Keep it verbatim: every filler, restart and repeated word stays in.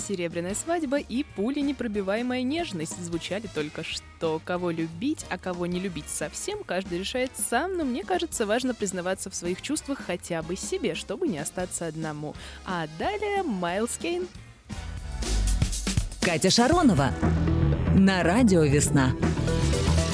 «Серебряная свадьба» и «Пуленепробиваемая нежность» звучали только что. Кого любить, а кого не любить совсем, каждый решает сам, но мне кажется, важно признаваться в своих чувствах хотя бы себе, чтобы не остаться одному. А далее Майлз Кейн. Катя Шаронова на радио «Весна».